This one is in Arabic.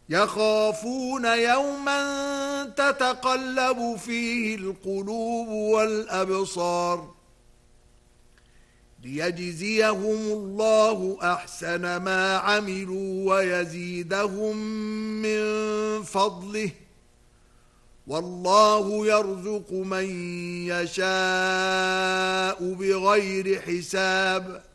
يخافون يوما تتقلب فيه القلوب والأبصار ليجزيهم الله أحسن ما عملوا ويزيدهم من فضله والله يرزق من يشاء بغير حساب